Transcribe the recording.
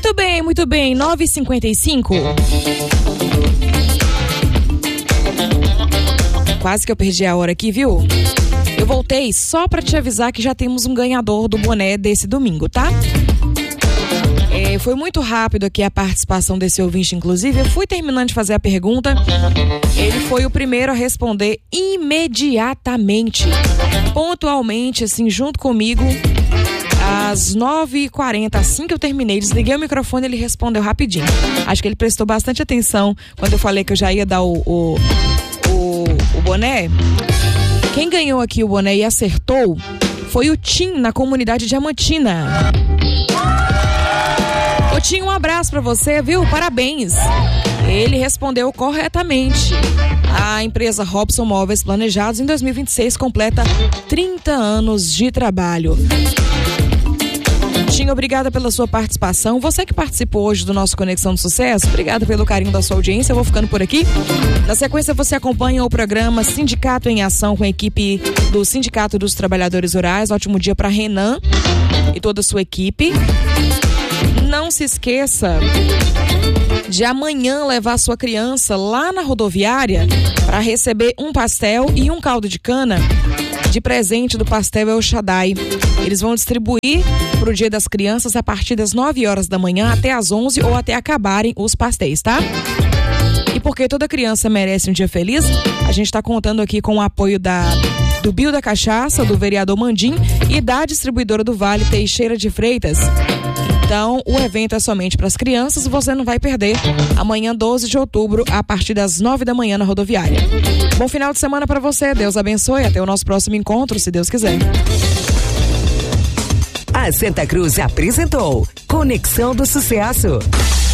Muito bem, 9h55. Quase que eu perdi a hora aqui, viu? Eu voltei só pra te avisar que já temos um ganhador do boné desse domingo, tá? Foi muito rápido aqui a participação desse ouvinte, inclusive. Eu fui terminando de fazer a pergunta. Ele foi o primeiro a responder imediatamente, pontualmente, assim, junto comigo, às 9h40. Assim que eu terminei, desliguei o microfone, ele respondeu rapidinho. Acho que ele prestou bastante atenção quando eu falei que eu já ia dar o boné. Quem ganhou aqui o boné e acertou foi o Tim, na comunidade Diamantina. Ô Tim, um abraço pra você, viu? Parabéns. Ele respondeu corretamente. A empresa Robson Móveis Planejados em 2026 completa 30 anos de trabalho. Tim, obrigada pela sua participação. Você que participou hoje do nosso Conexão do Sucesso, obrigada pelo carinho da sua audiência. Eu vou ficando por aqui. Na sequência, você acompanha o programa Sindicato em Ação com a equipe do Sindicato dos Trabalhadores Rurais. Ótimo dia para Renan e toda a sua equipe. Não se esqueça de amanhã levar sua criança lá na rodoviária para receber um pastel e um caldo de cana de presente do Pastel El Shaddai. Eles vão distribuir para o Dia das Crianças a partir das 9 horas da manhã até as 11 ou até acabarem os pastéis, tá? E porque toda criança merece um dia feliz, a gente está contando aqui com o apoio do Bio da Cachaça, do vereador Mandim e da distribuidora do Vale, Teixeira de Freitas. Então, o evento é somente para as crianças e você não vai perder. Amanhã, 12 de outubro, a partir das 9 da manhã na rodoviária. Bom final de semana para você. Deus abençoe. Até o nosso próximo encontro, se Deus quiser. A Santa Cruz apresentou Conexão do Sucesso.